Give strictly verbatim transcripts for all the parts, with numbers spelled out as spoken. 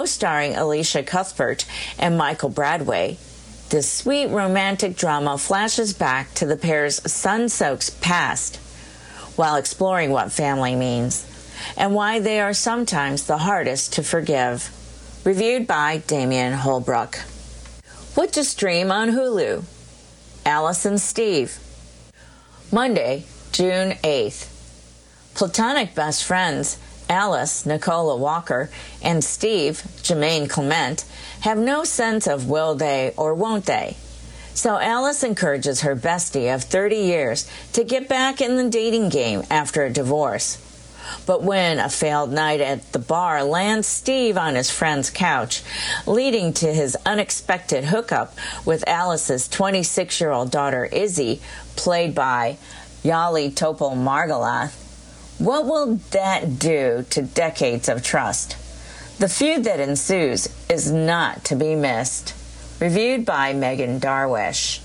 starring Alicia Cuthbert and Michael Bradway. This sweet romantic drama flashes back to the pair's sun-soaked past while exploring what family means and why they are sometimes the hardest to forgive. Reviewed by Damian Holbrook. What to stream on Hulu? Alice and Steve. Monday, June eighth. Platonic best friends Alice, Nicola Walker, and Steve, Jermaine Clement, have no sense of will they or won't they. So Alice encourages her bestie of thirty years to get back in the dating game after a divorce. But when a failed night at the bar lands Steve on his friend's couch, leading to his unexpected hookup with Alice's twenty-six-year-old daughter Izzy, played by Yali Topol Margolath, what will that do to decades of trust? The feud that ensues is not to be missed. Reviewed by Megan Darwish.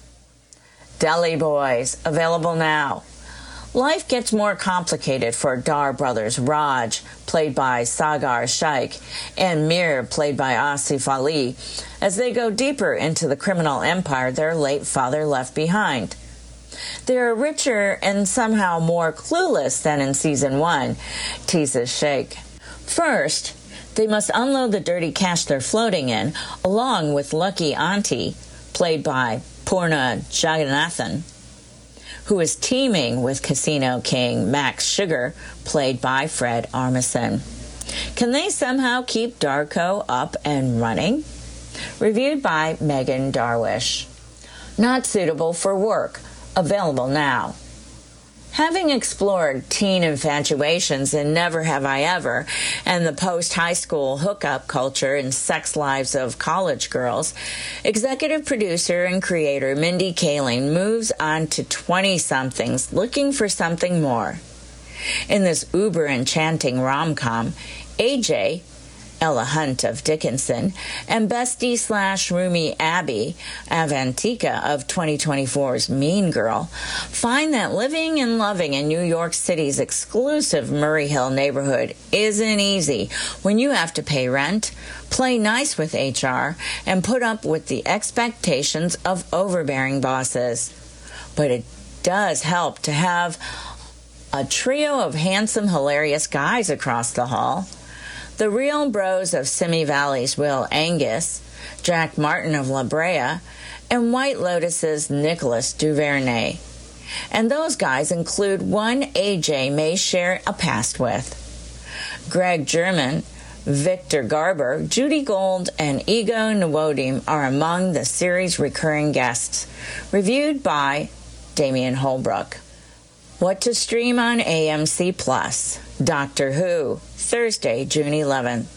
Deli Boys, available now. Life gets more complicated for Dar brothers Raj, played by Sagar Shaikh, and Mir, played by Asif Ali, as they go deeper into the criminal empire their late father left behind. They are richer and somehow more clueless than in season one, teases Sheikh. First, they must unload the dirty cash they're floating in, along with Lucky Auntie, played by Purna Jagannathan, who is teaming with Casino King Max Sugar, played by Fred Armisen. Can they somehow keep Darko up and running? Reviewed by Megan Darwish. Not suitable for work. Available now. Having explored teen infatuations in Never Have I Ever and the post-high school hookup culture and sex lives of college girls, executive producer and creator Mindy Kaling moves on to twenty-somethings looking for something more. In this uber-enchanting rom-com, A J, Ella Hunt of Dickinson, and bestie slash roomie Abby Avantika of twenty twenty-four's Mean Girl find that living and loving in New York City's exclusive Murray Hill neighborhood isn't easy when you have to pay rent, play nice with H R, and put up with the expectations of overbearing bosses. But it does help to have a trio of handsome, hilarious guys across the hall. The real bros of Simi Valley's Will Angus, Jack Martin of La Brea, and White Lotus's Nicholas Duvernay. And those guys include one A J may share a past with. Greg German, Victor Garber, Judy Gold, and Ego Nwodim are among the series' recurring guests. Reviewed by Damian Holbrook. What to stream on A M C Plus. Doctor Who, Thursday, June eleventh.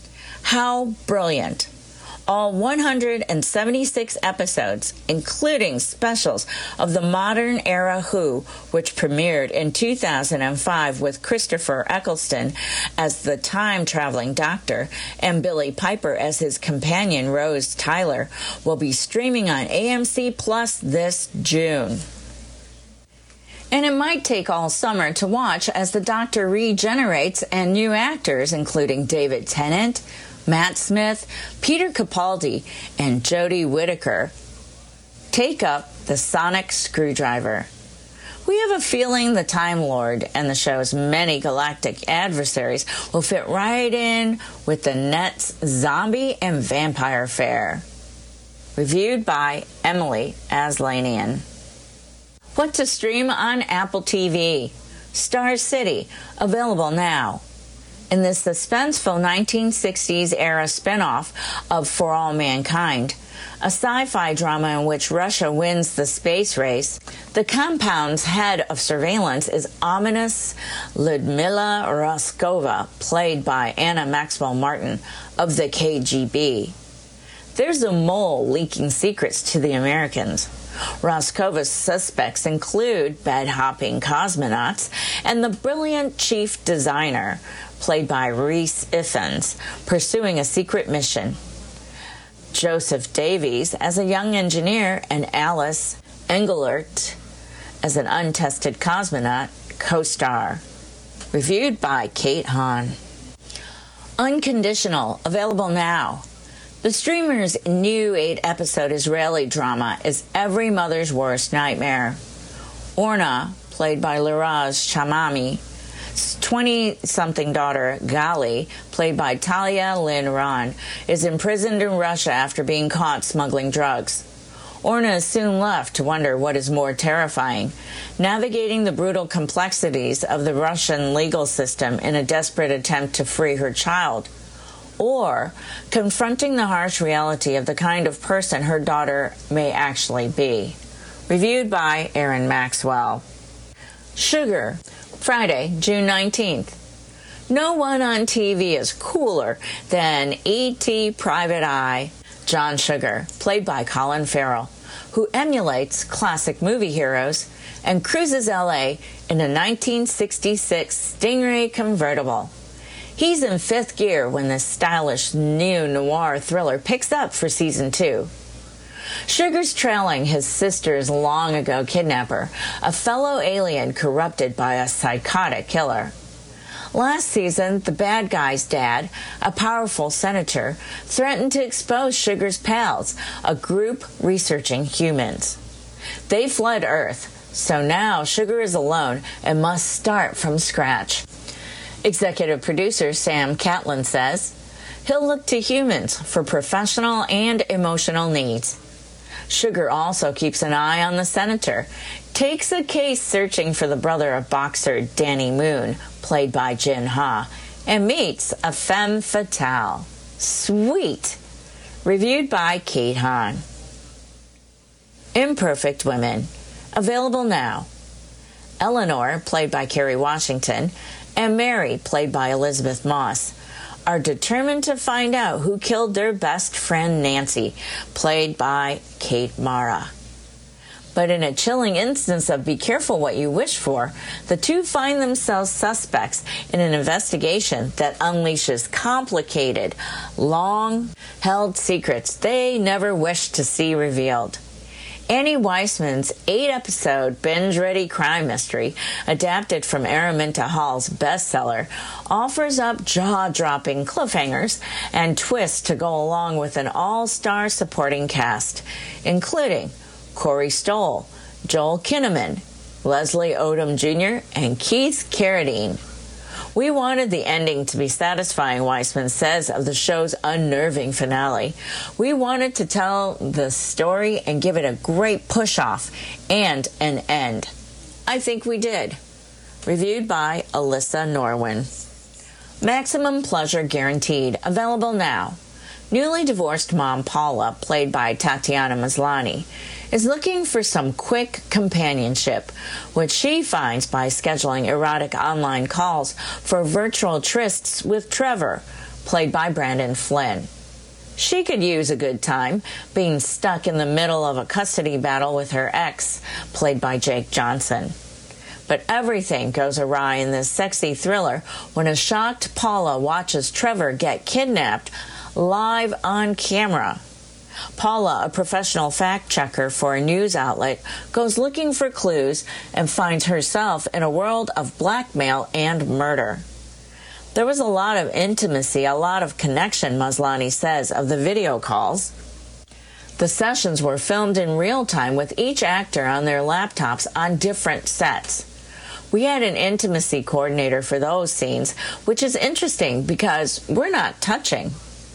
How brilliant. All one hundred seventy-six episodes, including specials of the modern era Who, which premiered in two thousand five with Christopher Eccleston as the time-traveling doctor and Billy Piper as his companion Rose Tyler, will be streaming on A M C Plus this June. And it might take all summer to watch as the Doctor regenerates and new actors, including David Tennant, Matt Smith, Peter Capaldi, and Jodie Whittaker, take up the sonic screwdriver. We have a feeling the Time Lord and the show's many galactic adversaries will fit right in with the Net's zombie and vampire fare. Reviewed by Emily Aslanian. What to stream on Apple T V? Star City, available now. In this suspenseful nineteen sixties era spinoff of For All Mankind, a sci-fi drama in which Russia wins the space race, the compound's head of surveillance is ominous Lyudmila Roskova, played by Anna Maxwell Martin of the K G B. There's a mole leaking secrets to the Americans. Roskova's suspects include bed-hopping cosmonauts and the brilliant chief designer, played by Rhys Ifans, pursuing a secret mission. Joseph Davies as a young engineer and Alice Englert as an untested cosmonaut co-star. Reviewed by Kate Hahn. Unconditional, available now. The streamer's new eight-episode Israeli drama is every mother's worst nightmare. Orna, played by Liraz Chamami, twenty-something daughter, Gali, played by Talia Lynn Ron, is imprisoned in Russia after being caught smuggling drugs. Orna is soon left to wonder what is more terrifying, navigating the brutal complexities of the Russian legal system in a desperate attempt to free her child, or confronting the harsh reality of the kind of person her daughter may actually be. Reviewed by Aaron Maxwell. Sugar, Friday, June nineteenth. No one on T V is cooler than E T Private Eye, John Sugar, played by Colin Farrell, who emulates classic movie heroes and cruises L A in a nineteen sixty-six Stingray convertible. He's in fifth gear when this stylish neo-noir thriller picks up for season two. Sugar's trailing his sister's long-ago kidnapper, a fellow alien corrupted by a psychotic killer. Last season, the bad guy's dad, a powerful senator, threatened to expose Sugar's pals, a group researching humans. They fled Earth, so now Sugar is alone and must start from scratch. Executive producer Sam Catlin says he'll look to humans for professional and emotional needs. Sugar also keeps an eye on the senator, takes a case searching for the brother of boxer Danny Moon, played by Jin Ha, and meets a femme fatale. Sweet! Reviewed by Kate Hahn. Imperfect Women, available now. Eleanor, played by Kerry Washington, and Mary, played by Elizabeth Moss, are determined to find out who killed their best friend Nancy, played by Kate Mara. But in a chilling instance of be careful what you wish for, the two find themselves suspects in an investigation that unleashes complicated, long-held secrets they never wished to see revealed. Annie Weissman's eight-episode binge-ready crime mystery, adapted from Araminta Hall's bestseller, offers up jaw-dropping cliffhangers and twists to go along with an all-star supporting cast, including Corey Stoll, Joel Kinnaman, Leslie Odom Junior, and Keith Carradine. We wanted the ending to be satisfying, Weissman says of the show's unnerving finale. We wanted to tell the story and give it a great push-off and an end. I think we did. Reviewed by Alyssa Norwin. Maximum Pleasure Guaranteed, available now. Newly divorced mom Paula, played by Tatiana Maslany, is looking for some quick companionship, which she finds by scheduling erotic online calls for virtual trysts with Trevor, played by Brandon Flynn. She could use a good time, being stuck in the middle of a custody battle with her ex, played by Jake Johnson. But everything goes awry in this sexy thriller when a shocked Paula watches Trevor get kidnapped live on camera. Paula, a professional fact-checker for a news outlet, goes looking for clues and finds herself in a world of blackmail and murder. There was a lot of intimacy, a lot of connection, Maslany says, of the video calls. The sessions were filmed in real time with each actor on their laptops on different sets. We had an intimacy coordinator for those scenes, which is interesting because we're not touching.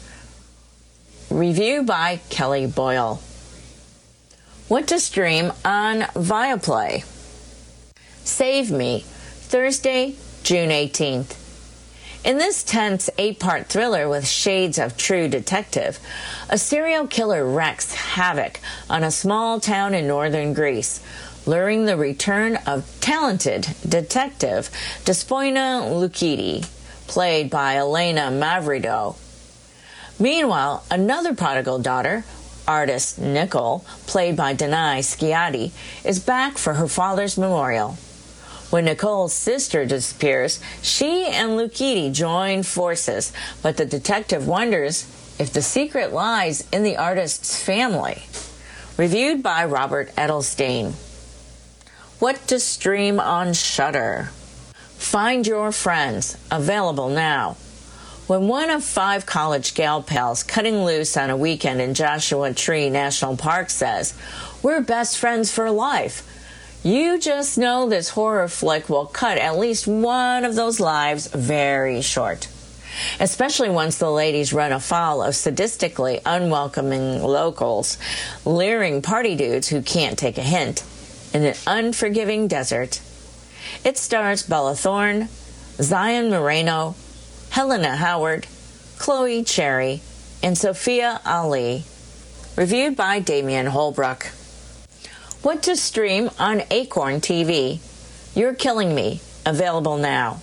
Review by Kelly Boyle. What to stream on Viaplay? Save Me, Thursday, June eighteenth. In this tense eight-part thriller with shades of True Detective, a serial killer wreaks havoc on a small town in northern Greece, luring the return of talented detective Despoina Loukidi, played by Elena Mavrido. Meanwhile, another prodigal daughter, artist Nicole, played by Danai Sciatti, is back for her father's memorial. When Nicole's sister disappears, she and Loukidi join forces, but the detective wonders if the secret lies in the artist's family. Reviewed by Robert Edelstein. What to stream on Shudder? Find Your Friends, available now. When one of five college gal pals cutting loose on a weekend in Joshua Tree National Park says, "We're best friends for life," you just know this horror flick will cut at least one of those lives very short. Especially once the ladies run afoul of sadistically unwelcoming locals, leering party dudes who can't take a hint, in an unforgiving desert. It stars Bella Thorne, Zion Moreno, Helena Howard, Chloe Cherry, and Sophia Ali. Reviewed by Damian Holbrook. What to stream on Acorn T V? You're Killing Me, available now.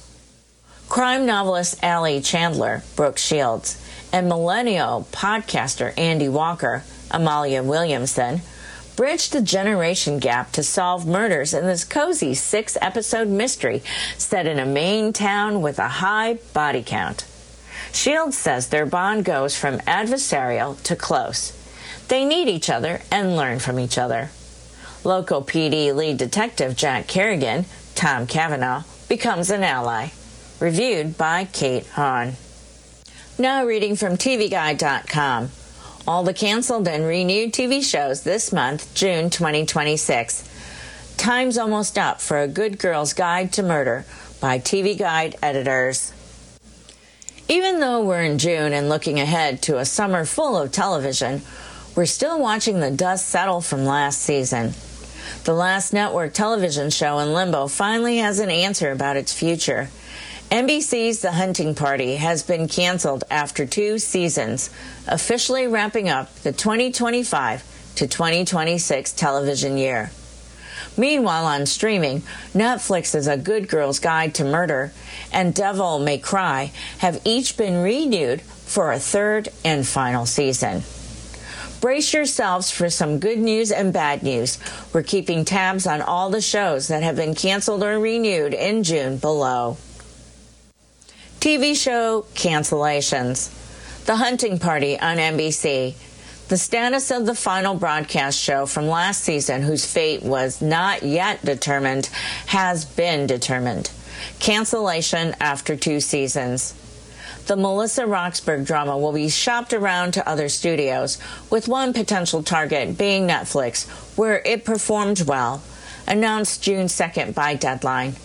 Crime novelist Allie Chandler, Brooke Shields, and millennial podcaster Andy Walker, Amalia Williamson, bridge the generation gap to solve murders in this cozy six-episode mystery set in a Maine town with a high body count. Shields says their bond goes from adversarial to close. They need each other and learn from each other. Local P D lead detective Jack Kerrigan, Tom Cavanaugh, becomes an ally. Reviewed by Kate Hahn. Now reading from T V Guide dot com. All the canceled and renewed T V shows this month, June twenty twenty-six. Time's almost up for A Good Girl's Guide to Murder by T V Guide editors. Even though we're in June and looking ahead to a summer full of television, we're still watching the dust settle from last season. The last network television show in limbo finally has an answer about its future. N B C's The Hunting Party has been canceled after two seasons, officially wrapping up the twenty twenty-five to twenty twenty-six television year. Meanwhile, on streaming, Netflix's A Good Girl's Guide to Murder and Devil May Cry have each been renewed for a third and final season. Brace yourselves for some good news and bad news. We're keeping tabs on all the shows that have been canceled or renewed in June below. T V show cancellations. The Hunting Party on N B C. The status of the final broadcast show from last season, whose fate was not yet determined, has been determined. Cancellation after two seasons. The Melissa Roxburgh drama will be shopped around to other studios, with one potential target being Netflix, where it performed well. Announced June second by Deadline.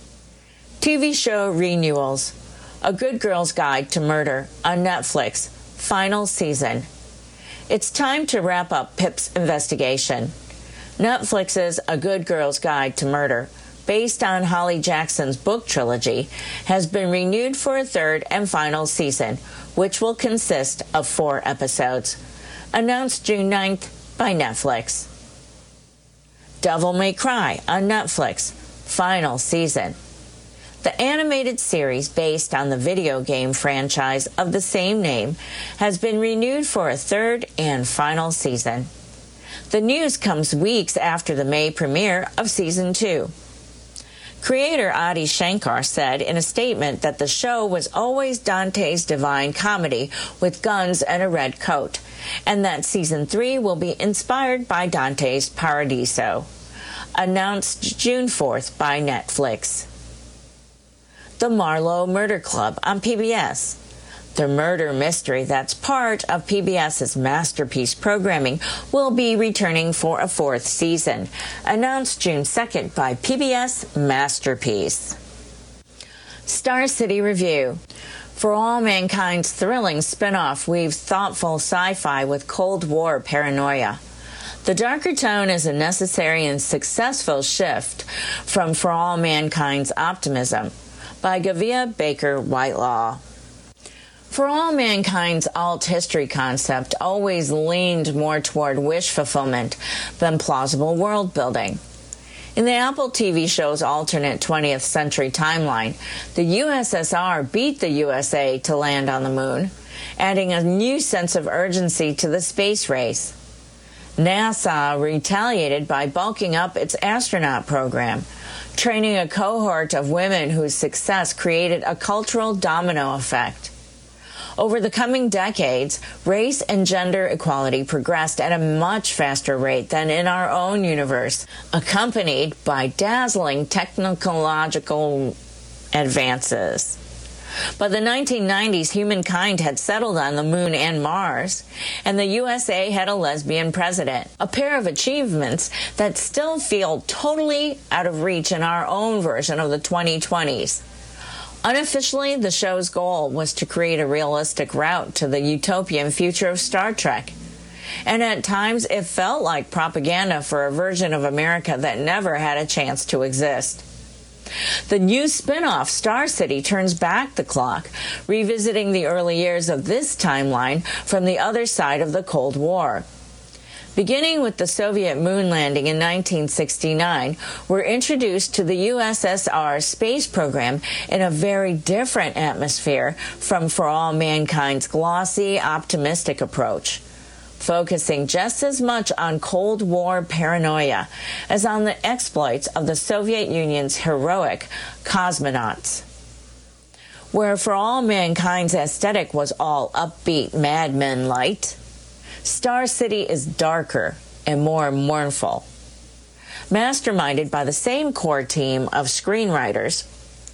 T V show renewals. A Good Girl's Guide to Murder on Netflix, final season. It's time to wrap up Pip's investigation. Netflix's A Good Girl's Guide to Murder, based on Holly Jackson's book trilogy, has been renewed for a third and final season, which will consist of four episodes. Announced June ninth by Netflix. Devil May Cry on Netflix, final season. The animated series based on the video game franchise of the same name has been renewed for a third and final season. The news comes weeks after the May premiere of season two. Creator Adi Shankar said in a statement that the show was always Dante's divine comedy with guns and a red coat, and that season three will be inspired by Dante's Paradiso. Announced June fourth by Netflix. The Marlowe Murder Club on P B S. The murder mystery that's part of PBS's Masterpiece programming will be returning for a fourth season. Announced June second by P B S Masterpiece. Star City Review. For All Mankind's thrilling spin-off weaves thoughtful sci-fi with Cold War paranoia. The darker tone is a necessary and successful shift from For All Mankind's optimism, by Gavia Baker Whitelaw. For All Mankind's alt history concept always leaned more toward wish fulfillment than plausible world building. In the Apple T V show's alternate twentieth century timeline, the U S S R beat the U S A to land on the moon, adding a new sense of urgency to the space race. NASA retaliated by bulking up its astronaut program, training a cohort of women whose success created a cultural domino effect. Over the coming decades, race and gender equality progressed at a much faster rate than in our own universe, accompanied by dazzling technological advances. By the nineteen nineties, humankind had settled on the moon and Mars, and the U S A had a lesbian president, a pair of achievements that still feel totally out of reach in our own version of the twenty twenties. Unofficially, the show's goal was to create a realistic route to the utopian future of Star Trek. And at times, it felt like propaganda for a version of America that never had a chance to exist. The new spin-off, Star City, turns back the clock, revisiting the early years of this timeline from the other side of the Cold War. Beginning with the Soviet moon landing in nineteen sixty-nine, we're introduced to the U S S R space program in a very different atmosphere from For All Mankind's glossy, optimistic approach, focusing just as much on Cold War paranoia as on the exploits of the Soviet Union's heroic cosmonauts. Where For All Mankind's aesthetic was all upbeat Mad Men light, Star City is darker and more mournful. Masterminded by the same core team of screenwriters,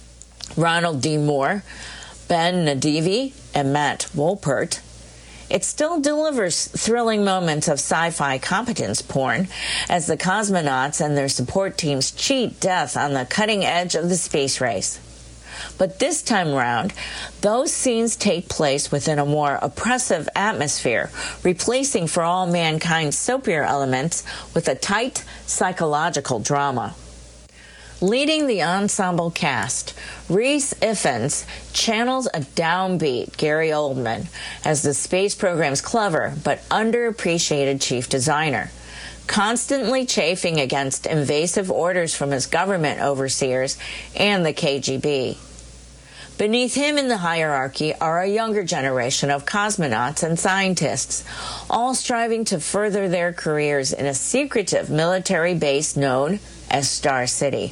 Ronald D. Moore, Ben Nadivi, and Matt Wolpert, it still delivers thrilling moments of sci-fi competence porn as the cosmonauts and their support teams cheat death on the cutting edge of the space race. But this time around, those scenes take place within a more oppressive atmosphere, replacing For All Mankind's soapier elements with a tight psychological drama. Leading the ensemble cast, Rhys Ifans channels a downbeat Gary Oldman as the space program's clever but underappreciated chief designer, constantly chafing against invasive orders from his government overseers and the K G B. Beneath him in the hierarchy are a younger generation of cosmonauts and scientists, all striving to further their careers in a secretive military base known as Star City.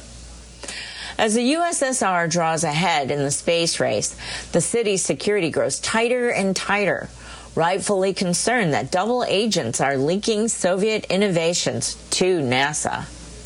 As the U S S R draws ahead in the space race, the city's security grows tighter and tighter, rightfully concerned that double agents are leaking Soviet innovations to NASA.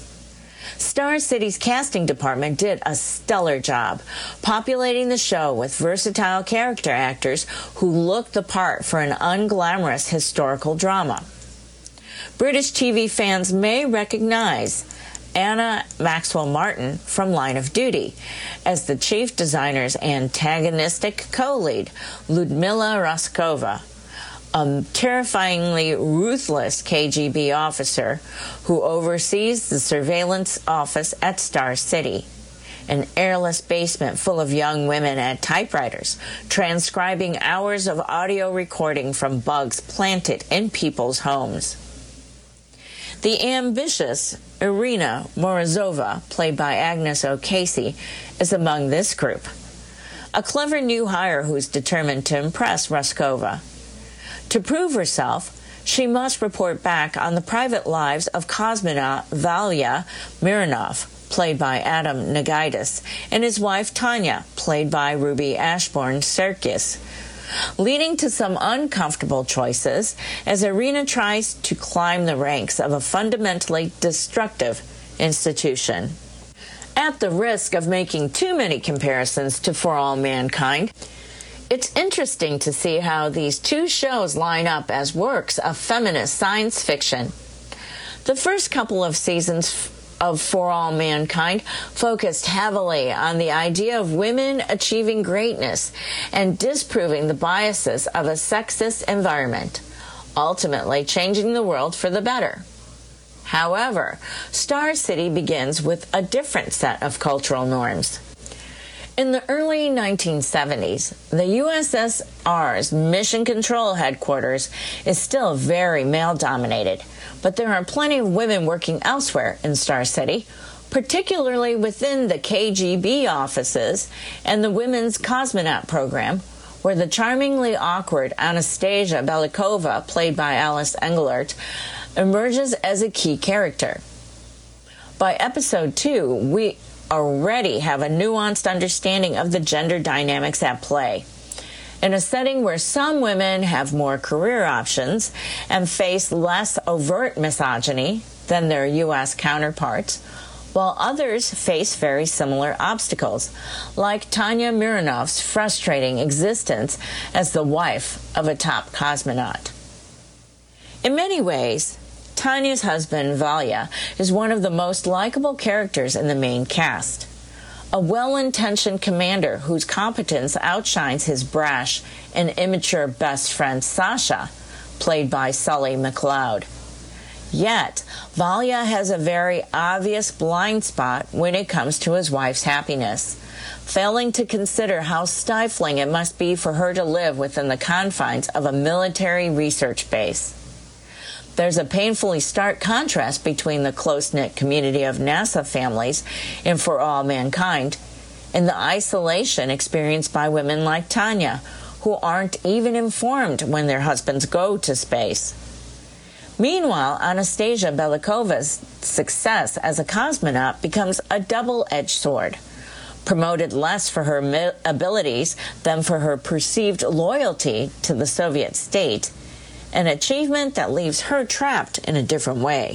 Star City's casting department did a stellar job, populating the show with versatile character actors who look the part for an unglamorous historical drama. British T V fans may recognize Anna Maxwell Martin from Line of Duty as the chief designer's antagonistic co-lead, Ludmila Roskova, a terrifyingly ruthless K G B officer who oversees the surveillance office at Star City, an airless basement full of young women at typewriters, transcribing hours of audio recording from bugs planted in people's homes. The ambitious Irina Morozova, played by Agnes O'Casey, is among this group, a clever new hire who's determined to impress Roskova. To prove herself, she must report back on the private lives of cosmonaut Valya Mironov, played by Adam Nagaitis, and his wife Tanya, played by Ruby Ashburn-Serkis, leading to some uncomfortable choices as Irina tries to climb the ranks of a fundamentally destructive institution. At the risk of making too many comparisons to For All Mankind, it's interesting to see how these two shows line up as works of feminist science fiction. The first couple of seasons of For All Mankind focused heavily on the idea of women achieving greatness and disproving the biases of a sexist environment, ultimately changing the world for the better. However, Star City begins with a different set of cultural norms. In the early nineteen seventies, the U S S R's Mission Control Headquarters is still very male-dominated, but there are plenty of women working elsewhere in Star City, particularly within the K G B offices and the Women's Cosmonaut Program, where the charmingly awkward Anastasia Belikova, played by Alice Englert, emerges as a key character. By episode two, we already have a nuanced understanding of the gender dynamics at play. In a setting where some women have more career options and face less overt misogyny than their U S counterparts, while others face very similar obstacles, like Tanya Mironov's frustrating existence as the wife of a top cosmonaut. In many ways, Tanya's husband, Valya, is one of the most likable characters in the main cast. A well-intentioned commander whose competence outshines his brash and immature best friend Sasha, played by Sully McLeod. Yet, Valya has a very obvious blind spot when it comes to his wife's happiness, failing to consider how stifling it must be for her to live within the confines of a military research base. There's a painfully stark contrast between the close-knit community of NASA families in For All Mankind and the isolation experienced by women like Tanya, who aren't even informed when their husbands go to space. Meanwhile, Anastasia Belikova's success as a cosmonaut becomes a double-edged sword, promoted less for her abilities than for her perceived loyalty to the Soviet state, an achievement that leaves her trapped in a different way.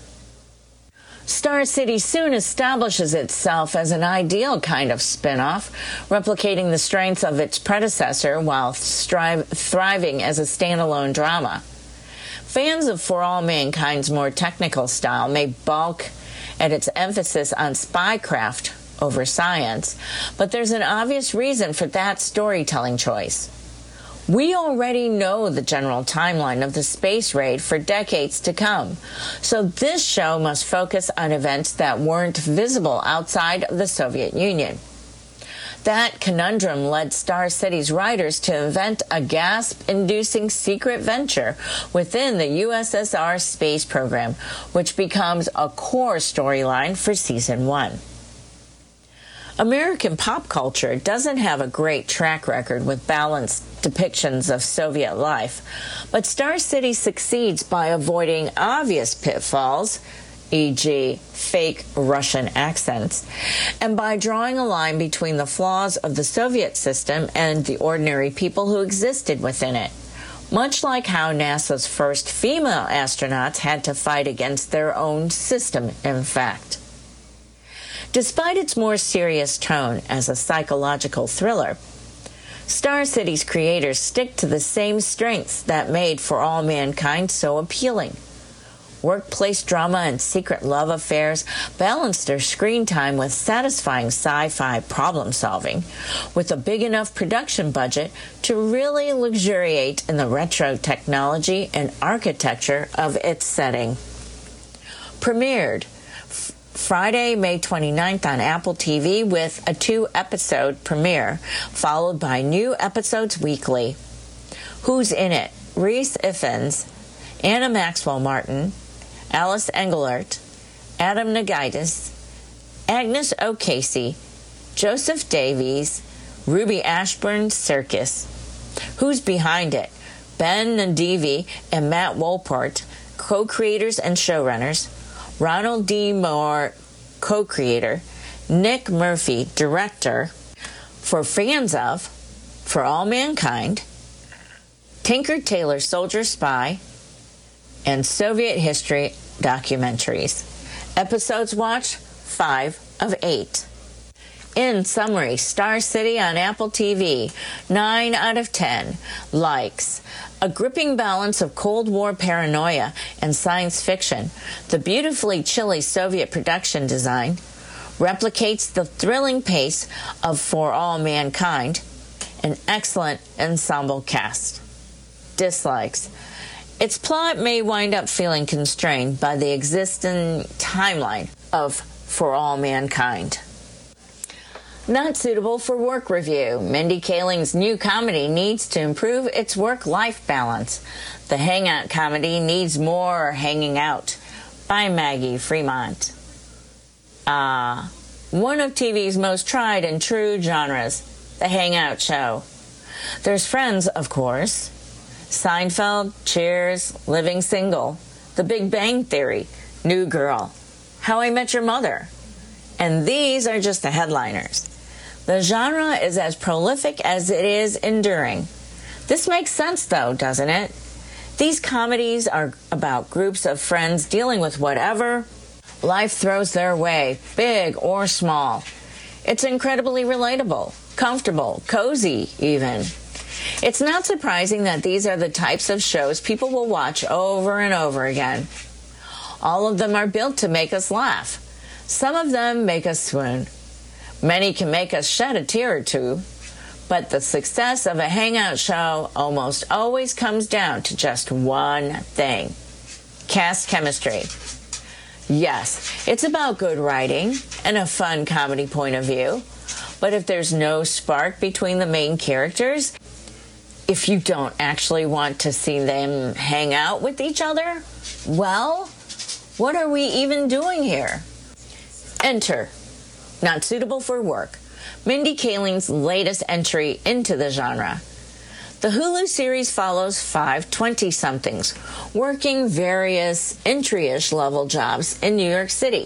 Star City soon establishes itself as an ideal kind of spin-off, replicating the strengths of its predecessor while strive, thriving as a standalone drama. Fans of For All Mankind's more technical style may balk at its emphasis on spycraft over science, but there's an obvious reason for that storytelling choice. We already know the general timeline of the space raid for decades to come, so this show must focus on events that weren't visible outside of the Soviet Union. That conundrum led Star City's writers to invent a gasp-inducing secret venture within the U S S R space program, which becomes a core storyline for season one. American pop culture doesn't have a great track record with balanced depictions of Soviet life, but Star City succeeds by avoiding obvious pitfalls, for example fake Russian accents, and by drawing a line between the flaws of the Soviet system and the ordinary people who existed within it, much like how NASA's first female astronauts had to fight against their own system, in fact. Despite its more serious tone as a psychological thriller, Star City's creators stick to the same strengths that made For All Mankind so appealing. Workplace drama and secret love affairs balance their screen time with satisfying sci-fi problem-solving, with a big enough production budget to really luxuriate in the retro technology and architecture of its setting. Premiered Friday, May twenty-ninth on Apple T V with a two-episode premiere, followed by new episodes weekly. Who's in it? Rhys Ifans, Anna Maxwell Martin, Alice Englert, Adam Nagaitis, Agnes O'Casey, Joseph Davies, Ruby Ashburn Serkis. Who's behind it? Ben Nadivi and Matt Wolpert, co-creators and showrunners, Ronald D. Moore, co-creator, Nick Murphy, director. For fans of For All Mankind, Tinker Tailor Soldier Spy, and Soviet history documentaries. Episodes watched, five of eight. In summary, Star City on Apple T V, nine out of ten. Likes. A gripping balance of Cold War paranoia and science fiction. The beautifully chilly Soviet production design replicates the thrilling pace of For All Mankind. An excellent ensemble cast. Dislikes. Its plot may wind up feeling constrained by the existing timeline of For All Mankind. Not suitable for work review. Mindy Kaling's new comedy needs to improve its work-life balance. The Hangout comedy needs more hanging out. By Maggie Fremont. Ah, uh, one of T V's most tried and true genres, the Hangout show. There's Friends, of course. Seinfeld, Cheers, Living Single, The Big Bang Theory, New Girl, How I Met Your Mother. And these are just the headliners. The genre is as prolific as it is enduring. This makes sense, though, doesn't it? These comedies are about groups of friends dealing with whatever life throws their way, big or small. It's incredibly relatable, comfortable, cozy even. It's not surprising that these are the types of shows people will watch over and over again. All of them are built to make us laugh. Some of them make us swoon. Many can make us shed a tear or two. But the success of a hangout show almost always comes down to just one thing: cast chemistry. Yes, it's about good writing and a fun comedy point of view. But if there's no spark between the main characters, if you don't actually want to see them hang out with each other, well, what are we even doing here? Enter Not Suitable for Work, Mindy Kaling's latest entry into the genre. The Hulu series follows five twenty-somethings working various entry-ish level jobs in New York City.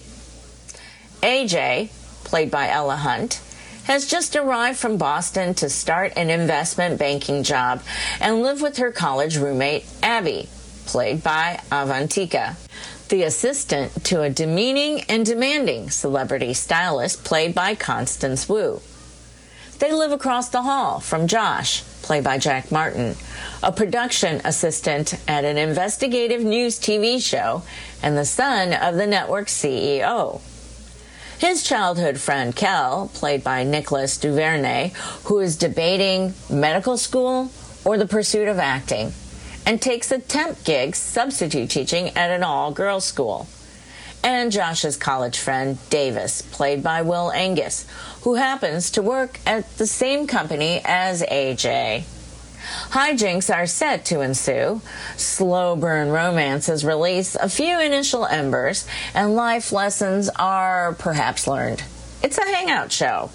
A J, played by Ella Hunt, has just arrived from Boston to start an investment banking job and live with her college roommate, Abby, played by Avantika, the assistant to a demeaning and demanding celebrity stylist played by Constance Wu. They live across the hall from Josh, played by Jack Martin, a production assistant at an investigative news T V show and the son of the network's C E O. His childhood friend, Kel, played by Nicolas Duvernay, who is debating medical school or the pursuit of acting, and takes a temp gig substitute teaching at an all-girls school. And Josh's college friend, Davis, played by Will Angus, who happens to work at the same company as A J. Hijinks are set to ensue, slow-burn romances release a few initial embers, and life lessons are perhaps learned. It's a hangout show.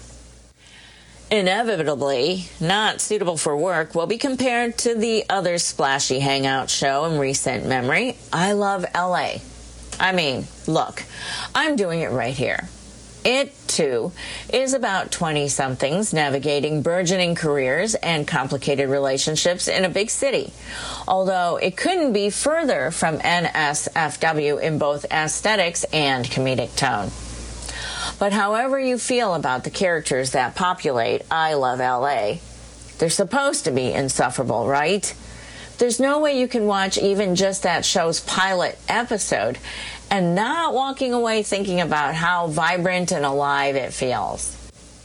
Inevitably, Not Suitable for Work will be compared to the other splashy hangout show in recent memory, I Love L A. I mean, look, I'm doing it right here. It, too, is about twenty-somethings navigating burgeoning careers and complicated relationships in a big city, although it couldn't be further from N S F W in both aesthetics and comedic tone. But however you feel about the characters that populate I Love L A, they're supposed to be insufferable, right? There's no way you can watch even just that show's pilot episode and not walking away thinking about how vibrant and alive it feels.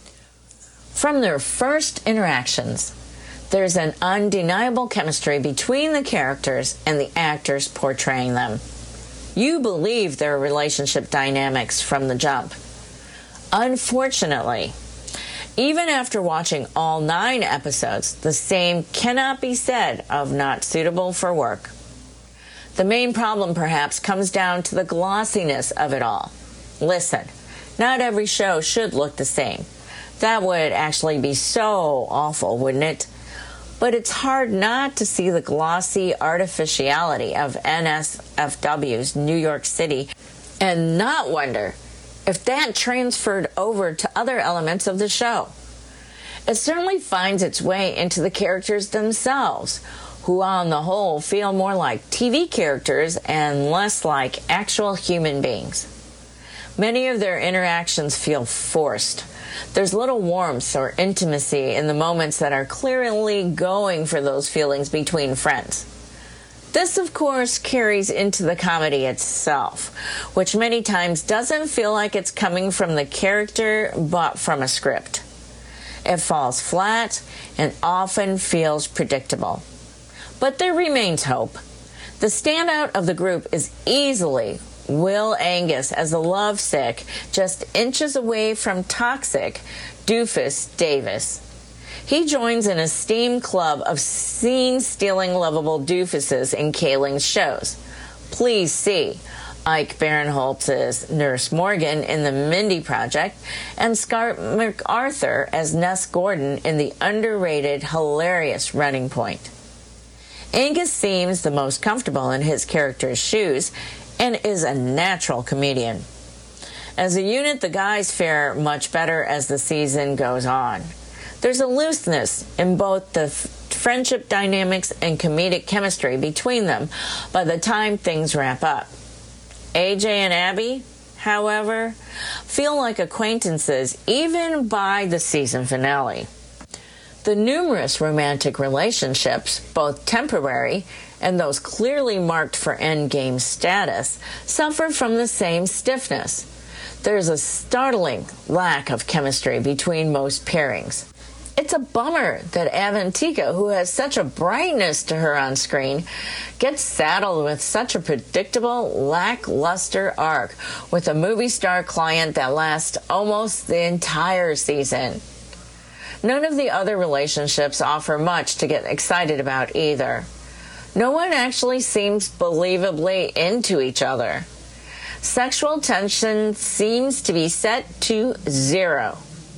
From their first interactions, there's an undeniable chemistry between the characters and the actors portraying them. You believe their relationship dynamics from the jump. Unfortunately, even after watching all nine episodes, the same cannot be said of Not Suitable for Work. The main problem, perhaps, comes down to the glossiness of it all. Listen, not every show should look the same. That would actually be so awful, wouldn't it? But it's hard not to see the glossy artificiality of N S F W's New York City and not wonder if that transferred over to other elements of the show. It certainly finds its way into the characters themselves, who on the whole feel more like T V characters and less like actual human beings. Many of their interactions feel forced. There's little warmth or intimacy in the moments that are clearly going for those feelings between friends. This, of course, carries into the comedy itself, which many times doesn't feel like it's coming from the character, but from a script. It falls flat and often feels predictable. But there remains hope. The standout of the group is easily Will Angus as the lovesick, just inches away from toxic, doofus Davis. He joins an esteemed club of scene-stealing lovable doofuses in Kaling's shows. Please see Ike Barinholtz's Nurse Morgan in The Mindy Project and Scarlett MacArthur as Ness Gordon in the underrated, hilarious Running Point. Angus seems the most comfortable in his character's shoes and is a natural comedian. As a unit, the guys fare much better as the season goes on. There's a looseness in both the f- friendship dynamics and comedic chemistry between them by the time things wrap up. A J and Abby, however, feel like acquaintances even by the season finale. The numerous romantic relationships, both temporary and those clearly marked for endgame status, suffer from the same stiffness. There's a startling lack of chemistry between most pairings. It's a bummer that Avantika, who has such a brightness to her on screen, gets saddled with such a predictable, lackluster arc with a movie star client that lasts almost the entire season. None of the other relationships offer much to get excited about either. No one actually seems believably into each other. Sexual tension seems to be set to zero.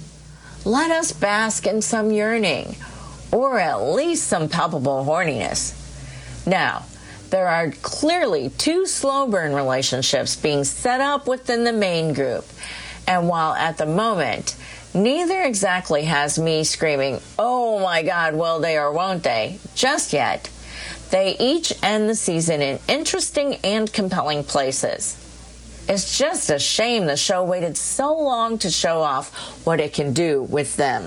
Let us bask in some yearning, or at least some palpable horniness. Now, there are clearly two slow burn relationships being set up within the main group, and while at the moment, neither exactly has me screaming, "Oh my God, will they or won't they?" just yet, they each end the season in interesting and compelling places. It's just a shame the show waited so long to show off what it can do with them.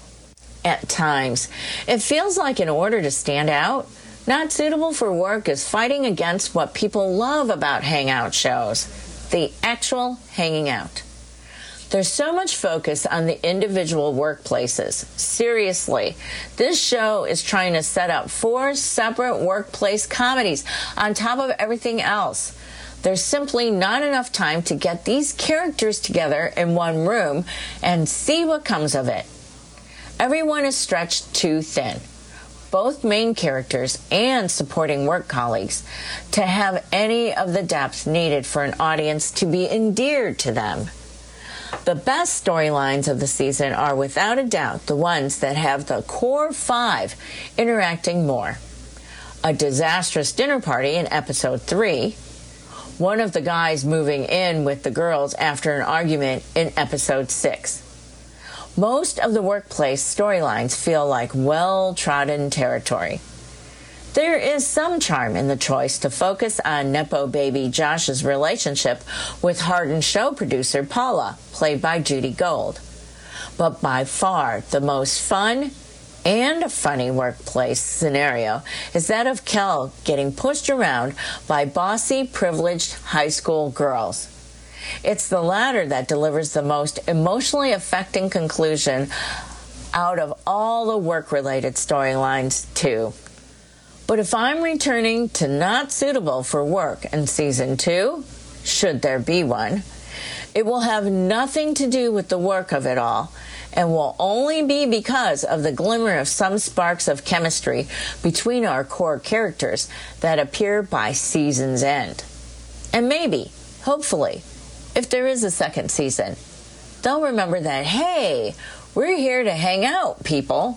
At times, it feels like in order to stand out, Not Suitable for Work is fighting against what people love about hangout shows, the actual hanging out. There's so much focus on the individual workplaces. Seriously, this show is trying to set up four separate workplace comedies on top of everything else. There's simply not enough time to get these characters together in one room and see what comes of it. Everyone is stretched too thin, both main characters and supporting work colleagues, to have any of the depth needed for an audience to be endeared to them. The best storylines of the season are without a doubt the ones that have the core five interacting more. A disastrous dinner party in episode three, one of the guys moving in with the girls after an argument in episode six. Most of the workplace storylines feel like well-trodden territory. There is some charm in the choice to focus on Nepo baby Josh's relationship with hardened show producer Paula, played by Judy Gold. But by far the most fun and funny workplace scenario is that of Kel getting pushed around by bossy, privileged high school girls. It's the latter that delivers the most emotionally affecting conclusion out of all the work-related storylines, too. But if I'm returning to Not Suitable for Work in season two, should there be one, it will have nothing to do with the work of it all, and will only be because of the glimmer of some sparks of chemistry between our core characters that appear by season's end. And maybe, hopefully, if there is a second season, they'll remember that, hey, we're here to hang out, people.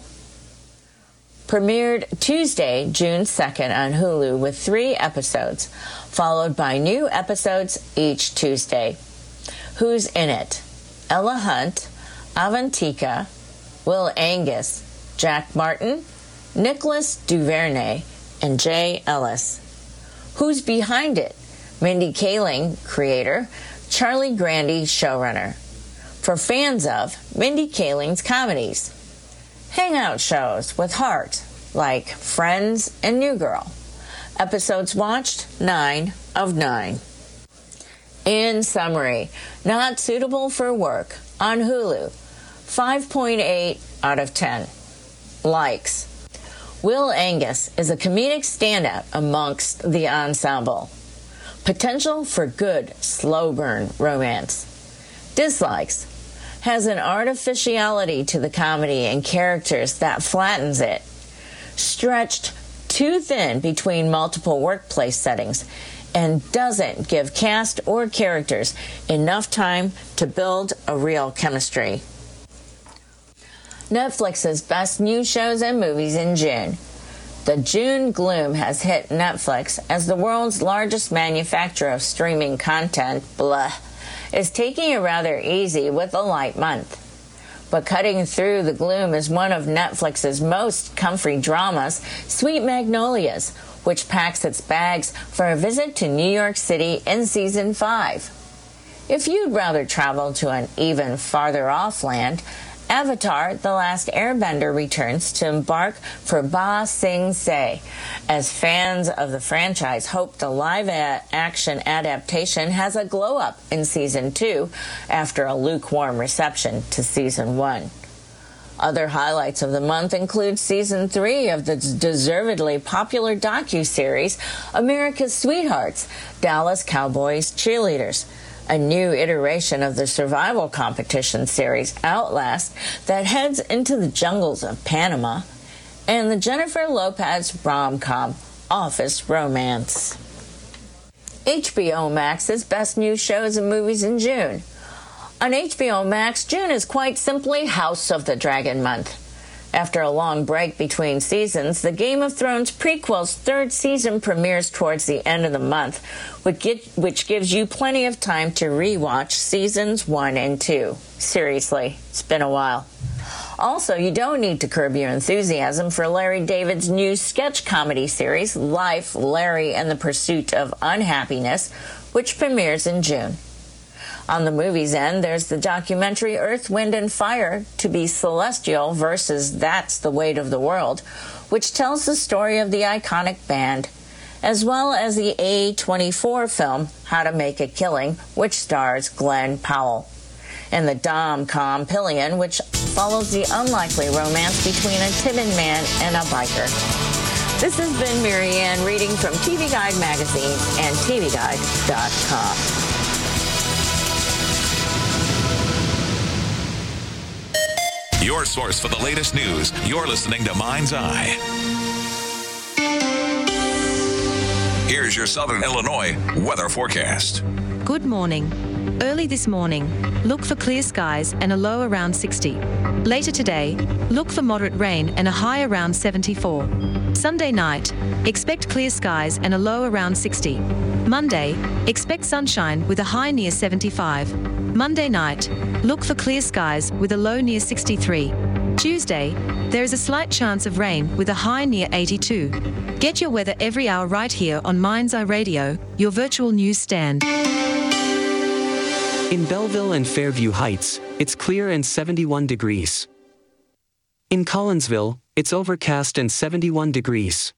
Premiered Tuesday, June second on Hulu with three episodes, followed by new episodes each Tuesday. Who's in it? Ella Hunt, Avantika, Will Angus, Jack Martin, Nicholas Duvernay, and Jay Ellis. Who's behind it? Mindy Kaling, creator, Charlie Grandy, showrunner. For fans of Mindy Kaling's comedies. Hangout shows with heart, like Friends and New Girl. Episodes watched, nine of nine. In summary, Not Suitable for Work on Hulu, five point eight out of ten. Likes. Will Angus is a comedic standout amongst the ensemble. Potential for good, slow burn romance. Dislikes. Has an artificiality to the comedy and characters that flattens it. Stretched too thin between multiple workplace settings and doesn't give cast or characters enough time to build a real chemistry. Netflix's best new shows and movies in June. The June gloom has hit Netflix as the world's largest manufacturer of streaming content, blah, is taking it rather easy with a light month. But cutting through the gloom is one of Netflix's most comfy dramas, Sweet Magnolias, which packs its bags for a visit to New York City in season five. If you'd rather travel to an even farther off land, Avatar: The Last Airbender returns to embark for Ba Sing Se, as fans of the franchise hope the live-action adaptation has a glow-up in Season two after a lukewarm reception to Season one. Other highlights of the month include Season three of the deservedly popular docuseries America's Sweethearts, Dallas Cowboys Cheerleaders, a new iteration of the survival competition series Outlast that heads into the jungles of Panama, and the Jennifer Lopez rom-com Office Romance. H B O Max's best new shows and movies in June. On H B O Max, June is quite simply House of the Dragon month. After a long break between seasons, the Game of Thrones prequel's third season premieres towards the end of the month, which gives you plenty of time to rewatch seasons one and two. Seriously, it's been a while. Also, you don't need to curb your enthusiasm for Larry David's new sketch comedy series, Life, Larry and the Pursuit of Unhappiness, which premieres in June. On the movie's end, there's the documentary Earth, Wind and Fire, To Be Celestial versus That's the Weight of the World, which tells the story of the iconic band, as well as the A twenty-four film How to Make a Killing, which stars Glenn Powell, and the Dom-Com Pillion, which follows the unlikely romance between a timid man and a biker. This has been Mary Ann reading from T V Guide magazine and T V Guide dot com. Your source for the latest news. You're listening to Mind's Eye. Here's your Southern Illinois weather forecast. Good morning. Early this morning, look for clear skies and a low around sixty. Later today, look for moderate rain and a high around seventy-four. Sunday night, expect clear skies and a low around sixty. Monday, expect sunshine with a high near seventy-five. Monday night, look for clear skies with a low near sixty-three. Tuesday, there is a slight chance of rain with a high near eighty-two. Get your weather every hour right here on Mind's Eye Radio, your virtual news stand. In Belleville and Fairview Heights, it's clear and seventy-one degrees. In Collinsville, it's overcast and seventy-one degrees.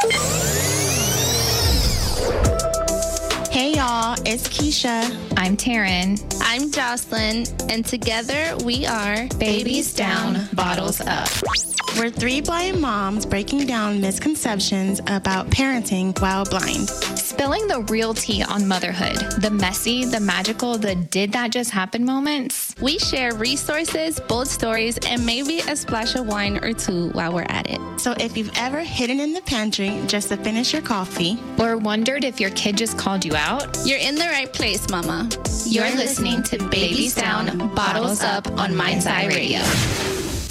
Hey y'all, it's Keisha. I'm Taryn. I'm Jocelyn, and together we are Babies Down, Bottles Up. We're three blind moms breaking down misconceptions about parenting while blind. Spilling the real tea on motherhood, the messy, the magical, the did that just happen moments. We share resources, bold stories, and maybe a splash of wine or two while we're at it. So if you've ever hidden in the pantry just to finish your coffee, or wondered if your kid just called you out, you're in the right place, Mama. You're listening to Babies Down, Bottles Up on Mind's Eye Radio.